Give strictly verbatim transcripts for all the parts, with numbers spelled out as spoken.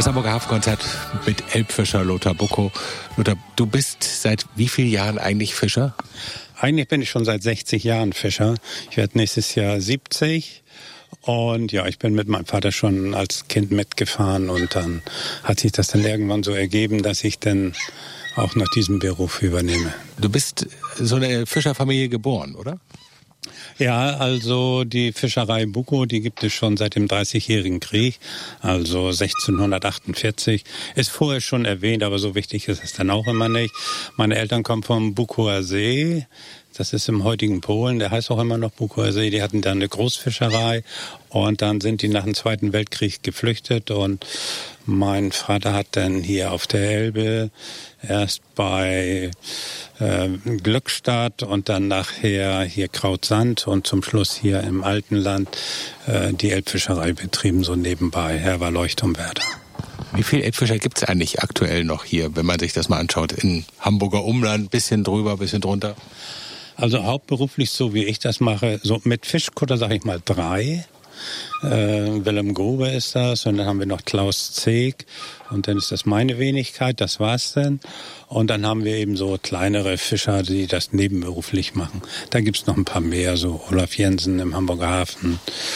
Das Hamburger Hafenkonzert mit Elbfischer Lothar Buckow. Lothar, du bist seit wie vielen Jahren eigentlich Fischer? Eigentlich bin ich schon seit sechzig Jahren Fischer. Ich werde nächstes Jahr siebzig. Und ja, ich bin mit meinem Vater schon als Kind mitgefahren. Und dann hat sich das dann irgendwann so ergeben, dass ich dann auch noch diesen Beruf übernehme. Du bist so eine Fischerfamilie geboren, oder? Ja, also die Fischerei Buckow, die gibt es schon seit dem Dreißigjährigen Krieg, also sechzehnhundertachtundvierzig. Ist vorher schon erwähnt, aber so wichtig ist es dann auch immer nicht. Meine Eltern kommen vom Buckower See. Das ist im heutigen Polen, der heißt auch immer noch Buckower See. Die hatten da eine Großfischerei und dann sind die nach dem Zweiten Weltkrieg geflüchtet und mein Vater hat dann hier auf der Elbe erst bei äh, Glückstadt und dann nachher hier Krautsand und zum Schluss hier im Altenland äh, die Elbfischerei betrieben, so nebenbei. Er war Leuchtturmwärter. Wie viele Elbfischer gibt es eigentlich aktuell noch hier, wenn man sich das mal anschaut? In Hamburger Umland, bisschen drüber, bisschen drunter? Also hauptberuflich, so wie ich das mache, so mit Fischkutter sage ich mal drei. Äh, Willem Grube ist das und dann haben wir noch Klaus Zeeg und dann ist das meine Wenigkeit, das war's dann. Und dann haben wir eben so kleinere Fischer, die das nebenberuflich machen. Da gibt's noch ein paar mehr, so Olaf Jensen im Hamburger Hafen.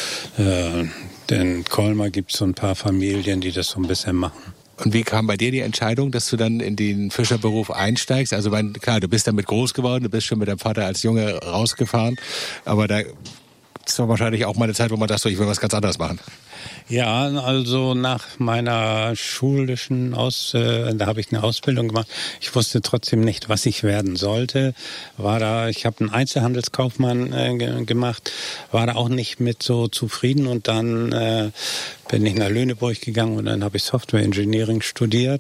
Äh, in Colmar gibt's so ein paar Familien, die das so ein bisschen machen. Und wie kam bei dir die Entscheidung, dass du dann in den Fischerberuf einsteigst? Also mein, klar, du bist damit groß geworden, du bist schon mit deinem Vater als Junge rausgefahren, aber da ist doch wahrscheinlich auch mal eine Zeit, wo man dachte, so, ich will was ganz anderes machen. Ja, also nach meiner schulischen Aus, äh, da habe ich eine Ausbildung gemacht. Ich wusste trotzdem nicht, was ich werden sollte. War da, ich habe einen Einzelhandelskaufmann äh, ge- gemacht, war da auch nicht mit so zufrieden und dann äh, bin ich nach Lüneburg gegangen und dann habe ich Software Engineering studiert.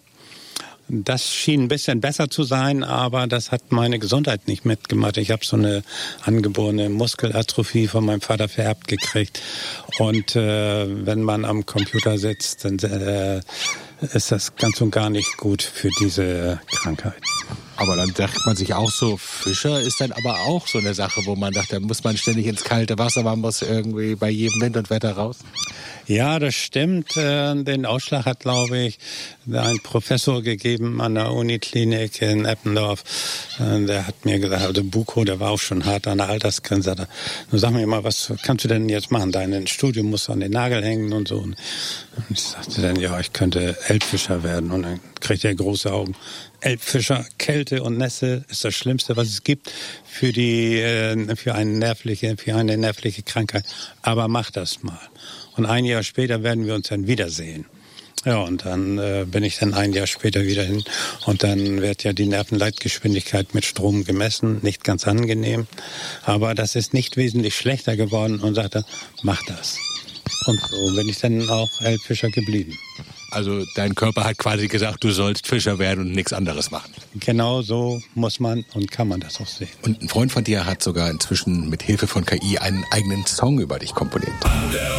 Das schien ein bisschen besser zu sein, aber das hat meine Gesundheit nicht mitgemacht. Ich habe so eine angeborene Muskelatrophie von meinem Vater vererbt gekriegt. Und äh, wenn man am Computer sitzt, dann äh, ist das ganz und gar nicht gut für diese Krankheit. Aber dann dachte man sich auch so, Fischer ist dann aber auch so eine Sache, wo man dachte, da muss man ständig ins kalte Wasser, man muss irgendwie bei jedem Wind und Wetter raus. Ja, das stimmt. Den Ausschlag hat, glaube ich, ein Professor gegeben an der Uniklinik in Eppendorf. Der hat mir gesagt, also Buckow, der war auch schon hart an der Altersgrenze. Nun sag mir mal, was kannst du denn jetzt machen? Dein Studium muss an den Nagel hängen und so. Und ich sagte dann, ja, ich könnte Elbfischer werden. Und dann kriegte er große Augen. Elbfischer, Kälte und Nässe ist das Schlimmste, was es gibt für die, für eine nervliche, für eine nervliche Krankheit. Aber mach das mal. Und ein Jahr später werden wir uns dann wiedersehen. Ja, und dann äh, bin ich dann ein Jahr später wieder hin. Und dann wird ja die Nervenleitgeschwindigkeit mit Strom gemessen. Nicht ganz angenehm. Aber das ist nicht wesentlich schlechter geworden und sagte, mach das. Und so bin ich dann auch Elbfischer geblieben. Also dein Körper hat quasi gesagt, du sollst Fischer werden und nichts anderes machen. Genau so muss man und kann man das auch sehen. Und ein Freund von dir hat sogar inzwischen mit Hilfe von K I einen eigenen Song über dich komponiert.